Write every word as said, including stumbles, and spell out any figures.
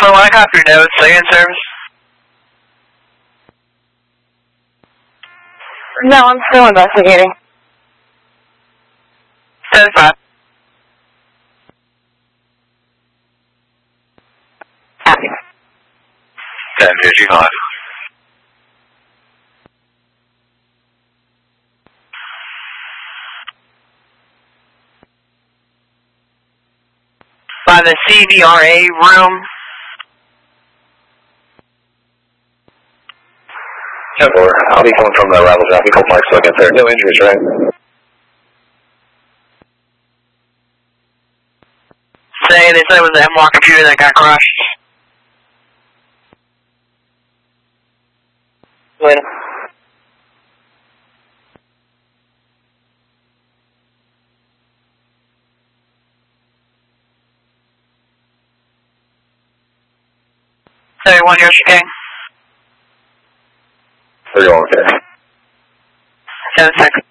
So I copy your notes, second service. No, I'm still investigating. ten five. Copy. ten fifty-five. By the C V R A room. ten four. I'll be coming from the arrival job. Equal marks so I get there. No injuries, right? Say, they said it was the M one computer that got crushed. Later. thirty-one, Yoshi King. thirty-one, okay. ten six.